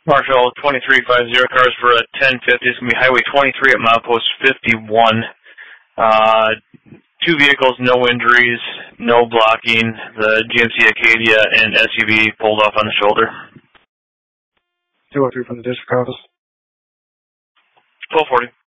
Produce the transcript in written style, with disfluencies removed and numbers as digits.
Marshall 2350, cars for a 1050. It's going to be Highway 23 at milepost 51. Two vehicles, no injuries, no blocking. The GMC Acadia and SUV pulled off on the shoulder. 203 from the district office. 1240.